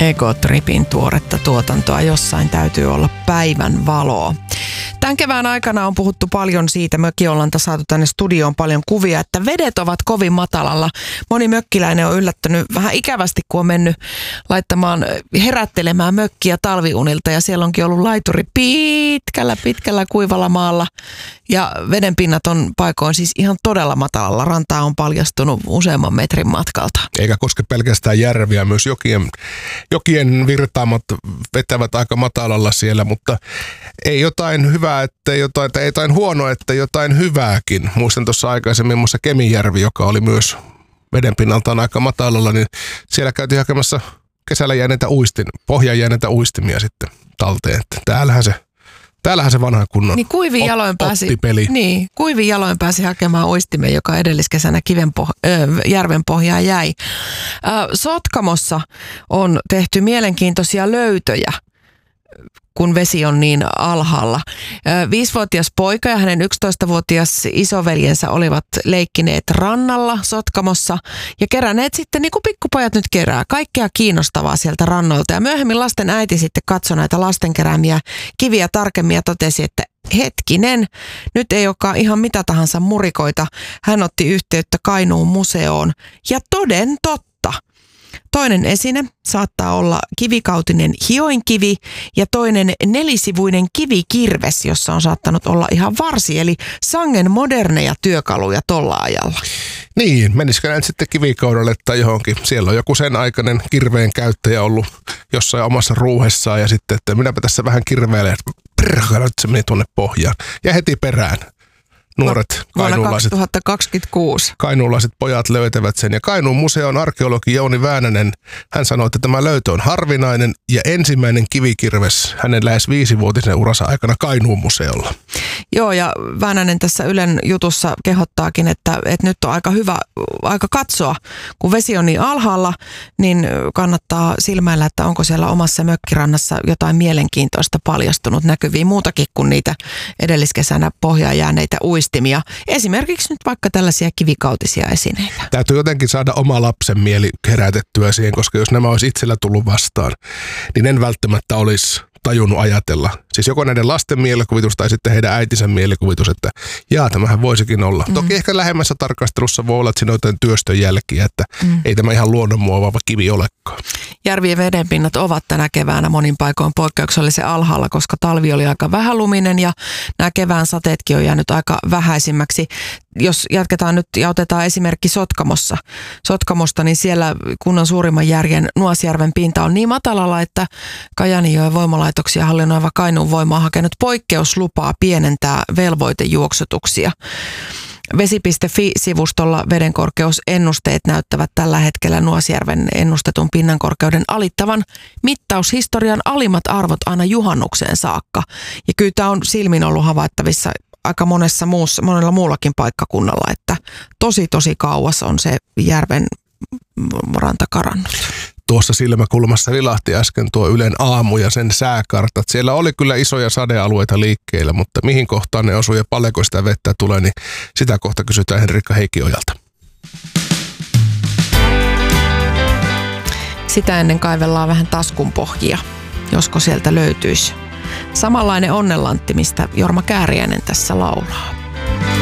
Ego-tripin tuoretta tuotantoa. Jossain täytyy olla päivän valoa. Tämän kevään aikana on puhuttu paljon siitä, Mökki-Ollanta saatu tänne studioon paljon kuvia, että vedet ovat kovin matalalla. Moni mökkiläinen on yllättynyt vähän ikävästi, kun on mennyt herättelemään mökkiä talviunilta ja siellä onkin ollut laituri pitkällä kuivalla maalla ja vedenpinnat on paikoin siis ihan todella matalalla. Rantaa on paljastunut useamman metrin matkalta. Eikä koske pelkästään järviä, myös jokien virtaamat vetävät aika matalalla siellä, mutta ei jotain hyvää, ei jotain huonoa, että jotain hyvääkin. Muistan tuossa aikaisemmin muun muassa Kemijärvi, joka oli myös vedenpinnaltaan aika matalalla, niin siellä käytiin hakemassa kesällä pohjaan jääneitä uistimia sitten talteen. Täällähän se vanha kunnon niin oppipeli. Niin, kuivin jaloin pääsi hakemaan uistimen, joka edelliskesänä järven pohjaan jäi. Sotkamossa on tehty mielenkiintoisia löytöjä, kun vesi on niin alhaalla. 5-vuotias poika ja hänen 11-vuotias isoveljensä olivat leikkineet rannalla Sotkamossa ja keränneet sitten, niin kuin pikkupojat nyt kerää, kaikkea kiinnostavaa sieltä rannoilta. Ja myöhemmin lasten äiti sitten katsoi näitä lasten keräämiä kiviä tarkemmin ja totesi, että hetkinen, nyt ei olekaan ihan mitä tahansa murikoita. Hän otti yhteyttä Kainuun museoon ja toden totta. Toinen esine saattaa olla kivikautinen hioinkivi ja toinen nelisivuinen kivikirves, jossa on saattanut olla ihan varsi, eli sangen moderneja työkaluja tolla ajalla. Niin, menisikö näin sitten kivikaudelle tai johonkin? Siellä on joku sen aikainen kirveen käyttäjä ollut jossain omassa ruuhessaan ja sitten, että minäpä tässä vähän kirveilen, nyt se meni tuonne pohjaan ja heti perään. Nuoret kainuulaiset, 2026. Kainuulaiset pojat löytävät sen. Ja Kainuun museon arkeologi Jouni Väänänen, hän sanoi, että tämä löytö on harvinainen ja ensimmäinen kivikirves hänen lähes 5-vuotisen uransa aikana Kainuun museolla. Joo, ja Väänänen tässä Ylen jutussa kehottaakin, että nyt on aika hyvä aika katsoa. Kun vesi on niin alhaalla, niin kannattaa silmäillä, että onko siellä omassa mökkirannassa jotain mielenkiintoista paljastunut näkyviin muutakin kuin niitä edelliskesänä pohjaan jääneitä uistimia. Esimerkiksi nyt vaikka tällaisia kivikautisia esineitä. Täytyy jotenkin saada oma lapsen mieli herätettyä siihen, koska jos nämä olisi itsellä tullut vastaan, niin en välttämättä olisi tajunnut ajatella. Siis joko näiden lasten mielikuvitus tai sitten heidän äitinsä mielikuvitus, että tämähän voisikin olla. Toki ehkä lähemmässä tarkastelussa voi olla, että siinä on jotain työstön jälkiä, että ei tämä ihan luonnonmuovaava kivi olekaan. Järvien vedenpinnat ovat tänä keväänä monin paikoin poikkeuksellisen alhaalla, koska talvi oli aika vähäluminen ja nämä kevään sateetkin on jäänyt aika vähäisimmäksi. Jos jatketaan nyt ja otetaan esimerkki Sotkamosta, niin siellä kunnan suurimman järjen Nuasjärven pinta on niin matalalla, että Kajanijoen voimalaitoksia hallinnoiva Kainuun Voima on hakenut poikkeuslupaa pienentää velvoitejuoksutuksia. Vesi.fi-sivustolla vedenkorkeusennusteet näyttävät tällä hetkellä Nuasjärven ennustetun pinnankorkeuden alittavan mittaushistorian alimmat arvot aina juhannukseen saakka. Ja kyllä tämä on silmin ollut havaittavissa aika monella muullakin paikkakunnalla, että tosi kauas on se järven ranta karannut. Tuossa silmäkulmassa vilahti äsken tuo Ylen aamu ja sen sääkartat. Siellä oli kyllä isoja sadealueita liikkeellä, mutta mihin kohtaan ne osuu ja paljonko sitä vettä tulee, niin sitä kohta kysytään Henrikka Heikkiojalta. Sitä ennen kaivellaan vähän taskun pohjia, josko sieltä löytyisi samanlainen onnenlantti, mistä Jorma Kääriäinen tässä laulaa.